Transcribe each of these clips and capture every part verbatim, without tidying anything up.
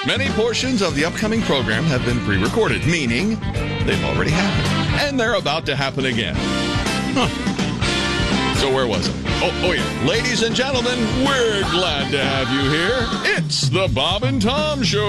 Many portions of the upcoming program have been pre-recorded, meaning they've already happened. And they're about to happen again. Huh. So where was it? Oh, oh yeah. Ladies and gentlemen, we're glad to have you here. It's the Bob and Tom Show.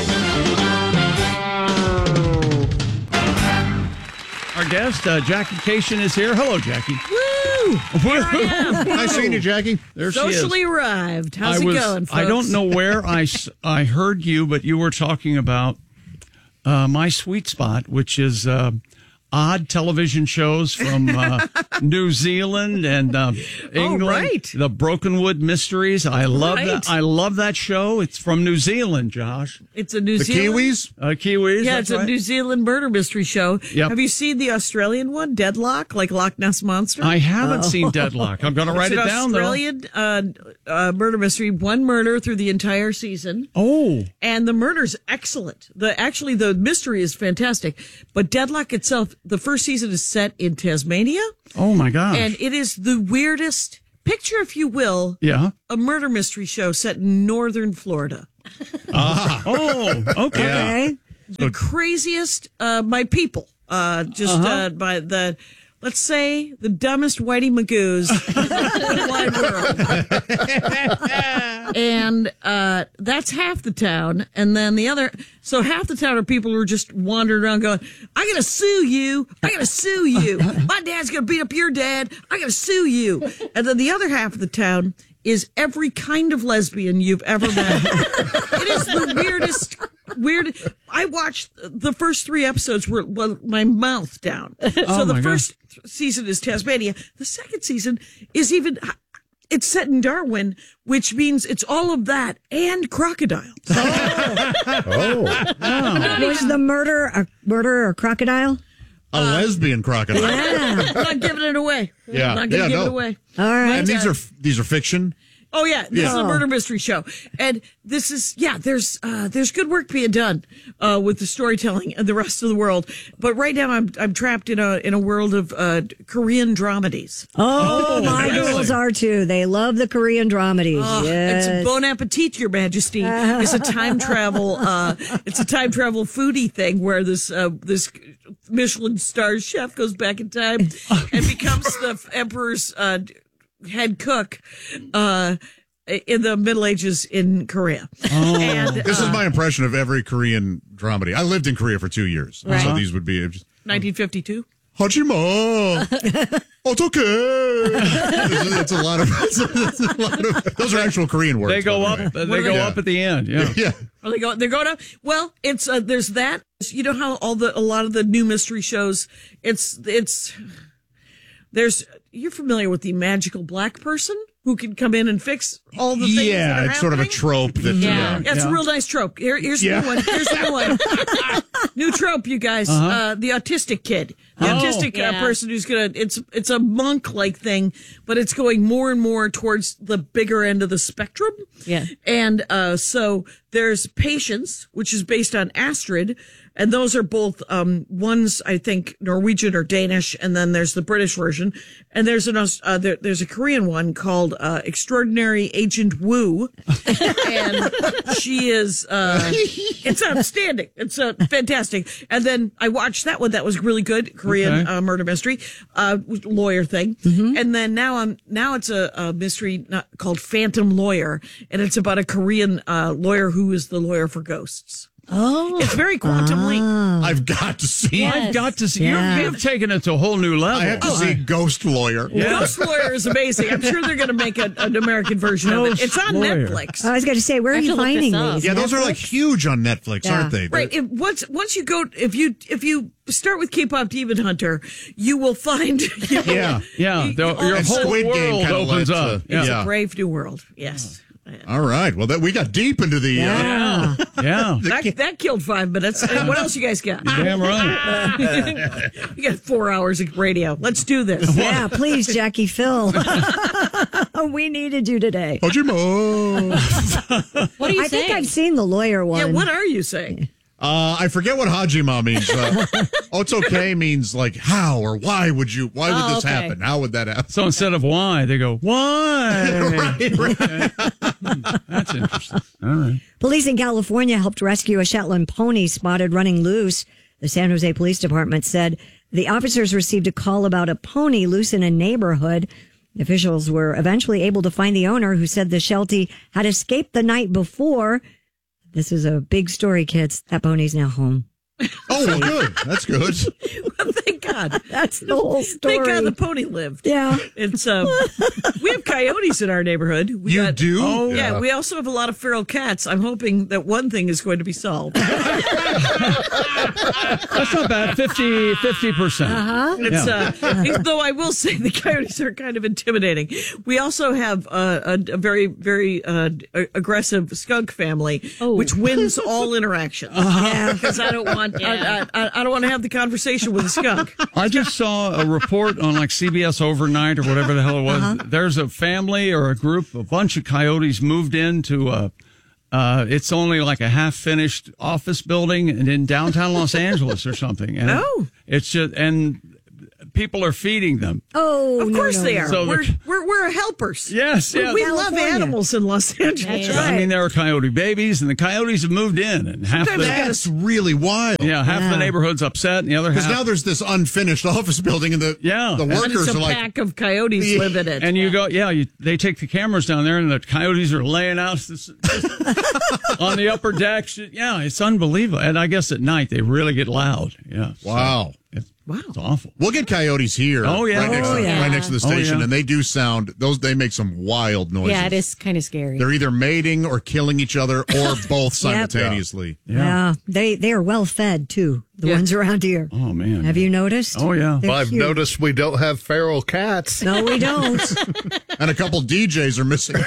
Our guest, uh, Jackie Cation, is here. Hello, Jackie. Woo! Here I am. Nice seeing you, Jackie. There she is. Socially arrived. How's I it was, going, folks? I don't know where I, s- I heard you, but you were talking about uh, my sweet spot, which is uh, odd television shows from uh, New Zealand and uh, England. Oh, right. The Brokenwood Mysteries. I love Right. that. I love that show. It's from New Zealand, Josh. It's a New The Zealand. Kiwis? Uh, Kiwis. Yeah, that's it's a right. New Zealand murder mystery show. Yep. Have you seen the Australian one, Deadlock, like Loch Ness Monster? I haven't seen Deadlock. I'm going to write it's it an down, though. Australian uh, uh, murder mystery. One murder through the entire season. Oh. And the murder's excellent. The actually the mystery is fantastic, but Deadlock itself, the first season is set in Tasmania, Oh, my gosh. and it is the weirdest picture, if you will, yeah. a murder mystery show set in northern Florida. Oh, okay. Yeah. The craziest, uh, by people, uh, just Uh-huh. uh, by the. Let's say the dumbest Whitey Magoos in the wide world. And uh, that's half the town. And then the other, so half the town are people who are just wandering around going, I'm going to sue you. I'm going to sue you. My dad's going to beat up your dad. I'm going to sue you. And then the other half of the town is every kind of lesbian you've ever met. It is the weirdest, weird. I watched the first three episodes were with my mouth down. So Oh, the my first season is Tasmania. The second season is even, it's set in Darwin, which means it's all of that and crocodiles. Oh, Was the murder a murder or crocodile? a lesbian crocodile. Yeah. I'm not giving it away. Yeah. I'm not going to Yeah, give no. it away. All right. And these are these are fiction. Oh yeah, this Yeah. is a murder mystery show, and this is yeah. There's uh, there's good work being done uh, with the storytelling and the rest of the world. But right now, I'm I'm trapped in a in a world of uh, Korean dramedies. Oh, my girls are too. They love the Korean dramedies. Oh, yes. It's bon appetit, Your Majesty. It's a time travel. Uh, it's a time travel foodie thing where this uh, this Michelin star chef goes back in time and becomes the emperor's uh, head cook uh, in the Middle Ages in Korea. Oh. And This is my impression of every Korean dramedy. I lived in Korea for two years, so Right. these would be just nineteen fifty-two. Hajima. Otoke. It's, it's a lot of. It's a, it's a lot of. Those are actual Korean words. They go by up. the way. They go Yeah. up at the end. Yeah. Yeah. Are they going? They're going up. Well, it's uh, there's that. You know how all the a lot of the new mystery shows. It's it's there's. You're familiar with the magical black person who can come in and fix all the things. that Yeah, are it's sort of a happening? trope that. Yeah, uh, it's Yeah. a real nice trope. Here, here's Yeah. the new one. Here's the new one. New trope, you guys. uh the autistic kid, the Oh. autistic uh, Yeah. person who's gonna. It's it's a monk like thing, but it's going more and more towards the bigger end of the spectrum. Yeah. And uh so there's Patience, which is based on Astrid, and those are both um one's I think Norwegian or Danish, and then there's the British version, and there's an Aus- uh, there, there's a Korean one called uh, Extraordinary Agent Woo, and she is uh it's outstanding. It's uh, fantastic. And then I watched that one. That was really good. Korean Okay. uh, murder mystery, uh, lawyer thing. And then now I'm now it's a, a mystery not, called Phantom Lawyer, and it's about a Korean uh, lawyer who is the lawyer for ghosts. Oh. It's very Quantum Leap. I've got to see. Yeah. I've got to see. Yeah. You've, you've taken it to a whole new level. I have to see Ghost Lawyer. Ghost Lawyer is amazing. I'm sure they're going to make a, an American version of it. Ghost It's on Lawyer. Netflix. I was going to say, where are I you have to look finding this up. these? Yeah, those are like Netflix? huge on Netflix, Yeah. aren't they? Right. If, once once you go, if you if you start with K-pop Demon Hunter, you will find. You will, Yeah. Yeah, you- the- all your And whole Squid Game world kinda opens led to- up. Yeah. yeah. Brave New World. Yes. All right. Well, that we got deep into the. Uh, Yeah. Yeah. That, that killed five minutes. Uh, What else you guys got? Damn right. You got four hours of radio. Let's do this. Yeah, please, Jackie Phil. We needed you today. Hajima. What are you I saying? think I've seen the lawyer one. Yeah, what are you saying? Uh, I forget what Hajima means. Uh, oh, it's okay means like how or why would you? Why would Oh, this okay. happen? How would that happen? So instead of why, they go, why? Right, right. Okay. Hmm, that's interesting. All right. Police in California helped rescue a Shetland pony spotted running loose. The San Jose Police Department said the officers received a call about a pony loose in a neighborhood. Officials were eventually able to find the owner, who said the Sheltie had escaped the night before. This is a big story, kids. That pony's now home. Oh, well, good. That's good. Thank God. That's the whole story. Thank God the pony lived. Yeah. It's um, we have coyotes in our neighborhood. We You got- do? Oh, yeah. Yeah. We also have a lot of feral cats. I'm hoping that one thing is going to be solved. That's not bad. fifty, fifty percent. Uh-huh. It's, Yeah. uh, though I will say the coyotes are kind of intimidating. We also have uh, a, a very, very uh, a- aggressive skunk family, which wins all interactions. Yeah. Because I don't want, I, I, I don't want to have the conversation with a skunk. I just saw a report on like C B S Overnight or whatever the hell it was. There's a family or a group, a bunch of coyotes moved into a, uh, it's only like a half finished office building and in downtown Los Angeles or something. And Oh. it's just, and people are feeding them. Oh, Of no, course no, they no. are. So we're, the- we're we're helpers. Yes, We- yeah. we love California. animals in Los Angeles. That's I mean, there are coyote babies, and the coyotes have moved in, and half the That's really wild. yeah, half Yeah. the neighborhood's upset, and the other half. Because now there's this unfinished office building, and the Yeah. the And And workers it's a are like, pack of coyotes Yeah. live in it. and you go, yeah, you, they take the cameras down there, and the coyotes are laying out this, on the upper deck. Yeah, it's unbelievable. And I guess at night they really get loud. Yeah. so wow. it's, Wow. it's awful. We'll get coyotes here. Oh, yeah. right next, Oh, to, yeah. right next to the Oh, station, yeah. and they do sound those. They make some wild noises. Yeah, it is kind of scary. They're either mating or killing each other, or both simultaneously. Yeah. They, they are well fed, too, the Yeah. ones around here. Oh man. Have you noticed? Oh yeah. They're Well, I've cute. noticed we don't have feral cats. No, we don't. And a couple D Js are missing.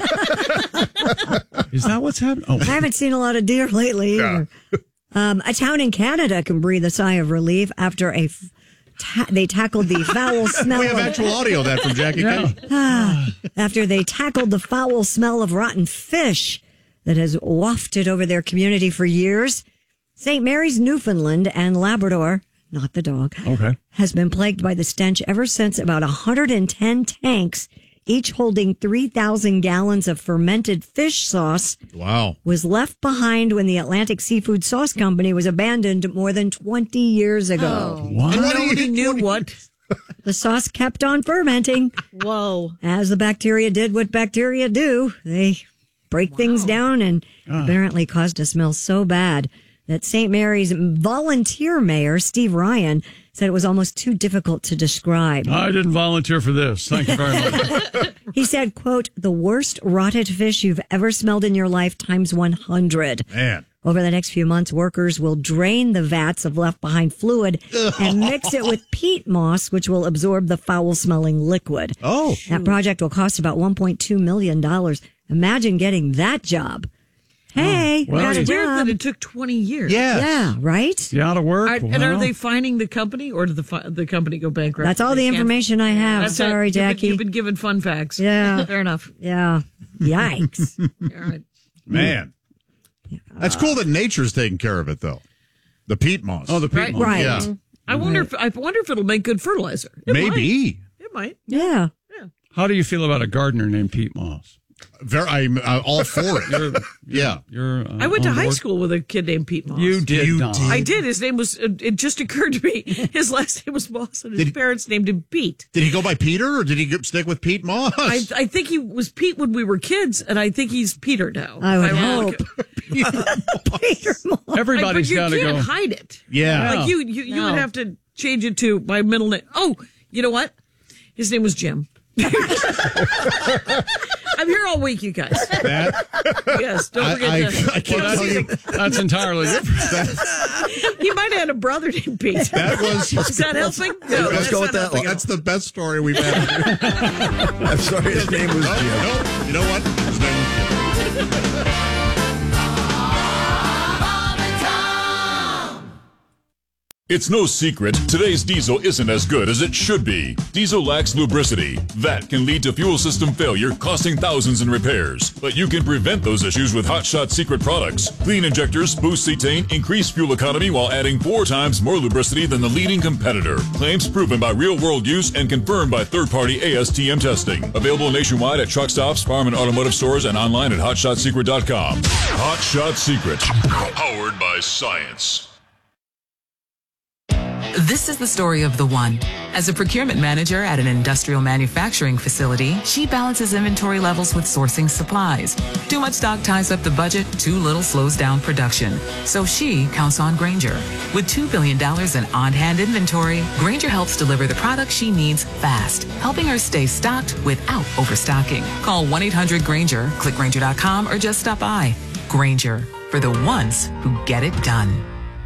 Is that what's happening? Oh, I haven't seen a lot of deer lately either. Um, a town in Canada can breathe a sigh of relief after a f- ta- they tackled the foul smell We have of actual audio of that from Jackie yeah. Kennedy. after they tackled the foul smell of rotten fish that has wafted over their community for years. Saint Mary's, Newfoundland and Labrador, not the dog, Okay. has been plagued by the stench ever since about one hundred ten tanks, each holding three thousand gallons of fermented fish sauce, Wow. was left behind when the Atlantic Seafood Sauce Company was abandoned more than twenty years ago. What? And nobody knew what. The sauce kept on fermenting Whoa. as the bacteria did what bacteria do. They break things down and apparently caused a smell so bad that Saint Mary's volunteer mayor, Steve Ryan, said it was almost too difficult to describe. I didn't volunteer for this. Thank you very much. He said, quote, the worst rotted fish you've ever smelled in your life times one hundred. Man. Over the next few months, workers will drain the vats of left behind fluid and mix it with peat moss, which will absorb the foul smelling liquid. Oh. That project will cost about one point two million dollars. Imagine getting that job. Hey, Well, got a It's weird that job. it took twenty years. Yes. Yeah, right? You out of work? Are, and are Well, they fining the company, or did the fi- the company go bankrupt? That's all They the can't- information I have. That's it. Sorry, You've been- Jackie. You've been given fun facts. Yeah. Fair enough. Yeah. Yikes. All right. Man. That's cool that nature's taking care of it, though. The peat moss. Oh, the peat Right. moss. Right. Yeah. I wonder if I wonder if it'll make good fertilizer. It Maybe. might. It might. Yeah. How do you feel about a gardener named Pete Moss? Very, I'm uh, all for it. yeah. You're. Uh, I went to on high board? school with a kid named Pete Moss. You did You not. did. I did. His name was. It it just occurred to me. His last name was Moss, and his Did- parents named him Pete. Did he go by Peter, or did he go- stick with Pete Moss? I, I think he was Pete when we were kids, and I think he's Peter now. I would I hope. Peter Moss. Everybody's but you got to can't go. hide it. yeah. Like you, you, you No. would have to change it to my middle name. Oh, you know what? His name was Jim. I'm here all week, you guys. That, Yes, don't I, forget I, to. I can't tell you. That's entirely different. He might have had a brother named Pete. That was. Is that helping? No, Let's that's go not with that helping one. at That's the best story we've had. I'm sorry, his name was Nope, Jim. nope. You know what? His name was Jim. It's no secret, today's diesel isn't as good as it should be. Diesel lacks lubricity. That can lead to fuel system failure, costing thousands in repairs. But you can prevent those issues with Hot Shot Secret products. Clean injectors, boost cetane, increase fuel economy while adding four times more lubricity than the leading competitor. Claims proven by real-world use and confirmed by third-party A S T M testing. Available nationwide at truck stops, farm and automotive stores, and online at hot shot secret dot com. Hot Shot Secret. Powered by science. This is the story of the one. As a procurement manager at an industrial manufacturing facility, she balances inventory levels with sourcing supplies. Too much stock ties up the budget, too little slows down production. So she counts on Grainger. With two billion dollars in on-hand inventory, Grainger helps deliver the products she needs fast, helping her stay stocked without overstocking. Call one eight hundred Grainger, click Grainger dot com, or just stop by. Grainger, for the ones who get it done.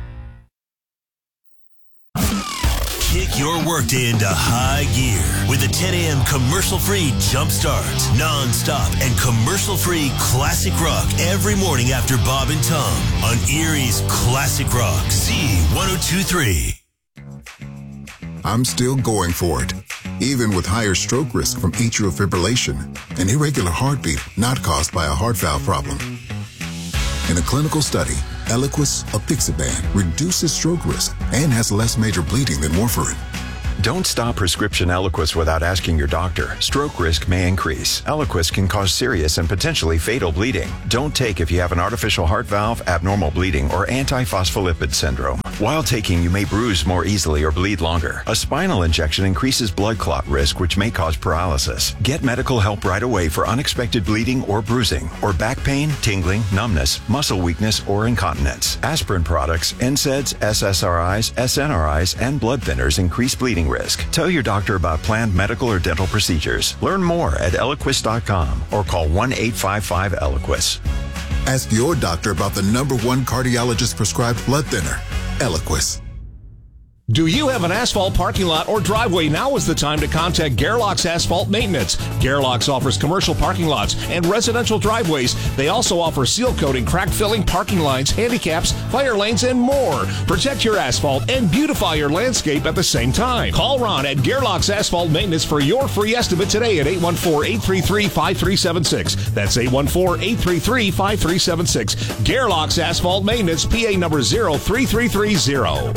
Kick your workday into high gear with a ten a.m. commercial-free jump start. Non-stop and commercial-free classic rock every morning after Bob and Tom on Erie's Classic Rock, Z one oh two three. I'm still going for it, even with higher stroke risk from atrial fibrillation, an irregular heartbeat not caused by a heart valve problem. In a clinical study, Eliquis apixaban reduces stroke risk and has less major bleeding than warfarin. Don't stop prescription Eliquis without asking your doctor. Stroke risk may increase. Eliquis can cause serious and potentially fatal bleeding. Don't take if you have an artificial heart valve, abnormal bleeding, or antiphospholipid syndrome. While taking, you may bruise more easily or bleed longer. A spinal injection increases blood clot risk, which may cause paralysis. Get medical help right away for unexpected bleeding or bruising, or back pain, tingling, numbness, muscle weakness, or incontinence. Aspirin products, N SAIDs, S S R Is, S N R Is, and blood thinners increase bleeding risk. Tell your doctor about planned medical or dental procedures. Learn more at Eliquis dot com or call one eight five five Eliquis. Ask your doctor about the number one cardiologist prescribed blood thinner, Eliquis. Do you have an asphalt parking lot or driveway? Now is the time to contact Gerlach's Asphalt Maintenance. Gerlach's offers commercial parking lots and residential driveways. They also offer seal coating, crack filling, parking lines, handicaps, fire lanes, and more. Protect your asphalt and beautify your landscape at the same time. Call Ron at Gerlach's Asphalt Maintenance for your free estimate today at eight one four, eight three three, five three seven six. That's eight one four, eight three three, five three seven six. Gerlach's Asphalt Maintenance, P A number zero three three three zero.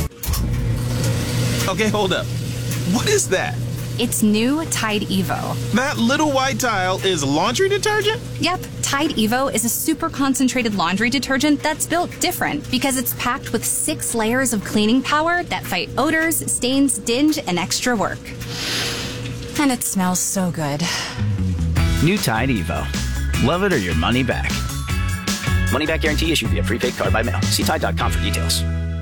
Okay, hold up. What is that? It's new Tide Evo. That little white tile is laundry detergent? Yep, Tide Evo is a super concentrated laundry detergent that's built different because it's packed with six layers of cleaning power that fight odors, stains, dinge, and extra work. And it smells so good. New Tide Evo. Love it or your money back. Money back guarantee issued via prepaid card by mail. See Tide dot com for details.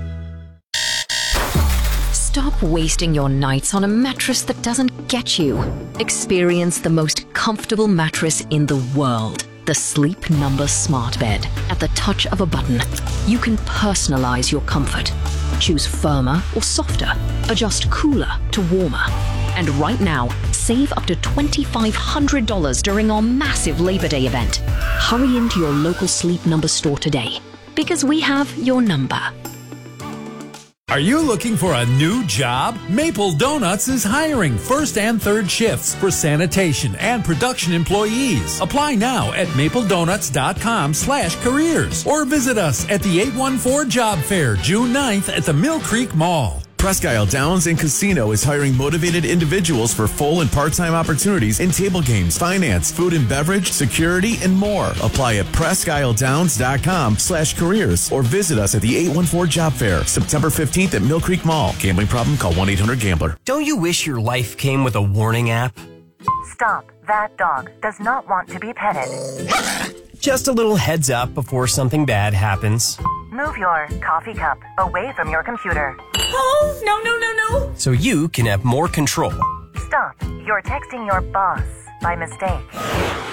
Stop wasting your nights on a mattress that doesn't get you. Experience the most comfortable mattress in the world. The Sleep Number Smart Bed. At the touch of a button, you can personalize your comfort. Choose firmer or softer. Adjust cooler to warmer. And right now, save up to two thousand five hundred dollars during our massive Labor Day event. Hurry into your local Sleep Number store today, because we have your number. Are you looking for a new job? Maple Donuts is hiring first and third shifts for sanitation and production employees. Apply now at maple donuts dot com slash careers or visit us at the eight one four Job Fair June ninth at the Mill Creek Mall. Presque Isle Downs and Casino is hiring motivated individuals for full and part-time opportunities in table games, finance, food and beverage, security, and more. Apply at presque isle downs dot com slash careers or visit us at the eight one four Job Fair, September fifteenth at Mill Creek Mall. Gambling problem? Call one eight hundred gambler. Don't you wish your life came with a warning app? Stop. That dog does not want to be petted. Just a little heads up before something bad happens. Move your coffee cup away from your computer. Oh, no, no, no, no. So you can have more control. Stop. You're texting your boss by mistake.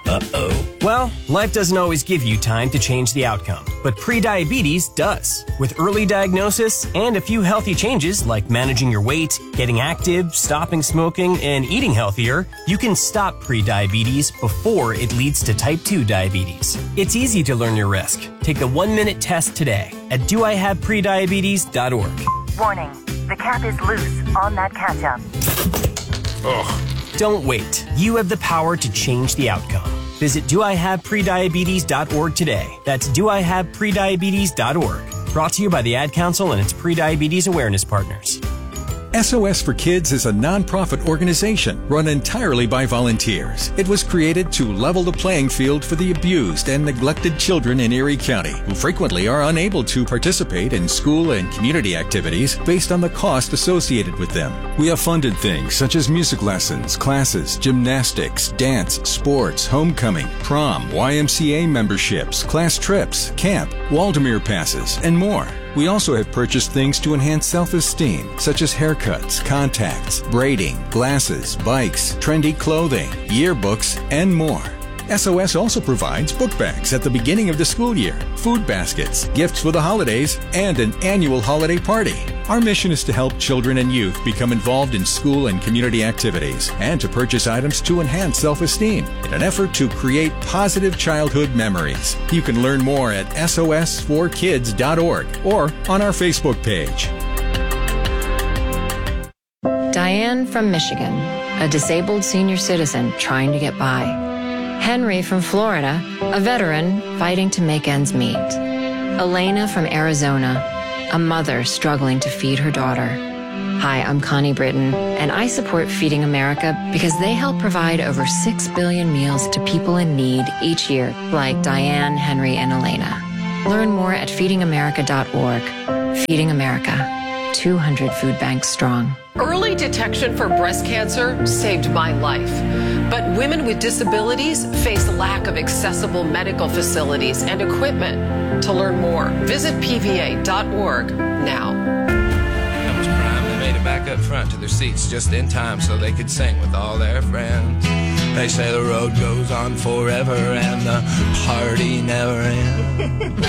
Uh-oh. Well, life doesn't always give you time to change the outcome, but prediabetes does. With early diagnosis and a few healthy changes like managing your weight, getting active, stopping smoking, and eating healthier, you can stop prediabetes before it leads to type two diabetes. It's easy to learn your risk. Take the one-minute test today at do I have prediabetes dot org. Warning, the cap is loose on that ketchup. Ugh. Don't wait. You have the power to change the outcome. Visit do I have prediabetes dot org today. That's do I have prediabetes dot org. Brought to you by the Ad Council and its prediabetes awareness partners. S O S for Kids is a nonprofit organization run entirely by volunteers. It was created to level the playing field for the abused and neglected children in Erie County, who frequently are unable to participate in school and community activities based on the cost associated with them. We have funded things such as music lessons, classes, gymnastics, dance, sports, homecoming, prom, Y M C A memberships, class trips, camp, Waldemere passes, and more. We also have purchased things to enhance self-esteem, such as haircuts, contacts, braiding, glasses, bikes, trendy clothing, yearbooks, and more. S O S also provides book bags at the beginning of the school year, food baskets, gifts for the holidays, and an annual holiday party. Our mission is to help children and youth become involved in school and community activities and to purchase items to enhance self-esteem in an effort to create positive childhood memories. You can learn more at S O S for kids dot org or on our Facebook page. Diane from Michigan, a disabled senior citizen trying to get by. Henry from Florida, a veteran fighting to make ends meet. Elena from Arizona, a mother struggling to feed her daughter. Hi, I'm Connie Britton, and I support Feeding America because they help provide over six billion meals to people in need each year, like Diane, Henry, and Elena. Learn more at feeding america dot org. Feeding America, two hundred food banks strong. Early detection for breast cancer saved my life. But women with disabilities face lack of accessible medical facilities and equipment. To learn more, visit P V A dot org now. That was prime. They made it back up front to their seats just in time so they could sing with all their friends. They say the road goes on forever and the party never ends.